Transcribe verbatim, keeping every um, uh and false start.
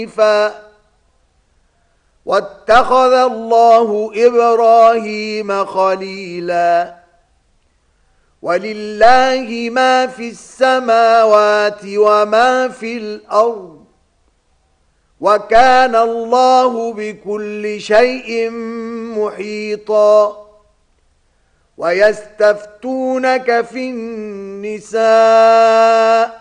واتخذ الله إبراهيم خليلا ولله ما في السماوات وما في الأرض وكان الله بكل شيء محيطا ويستفتونك في النساء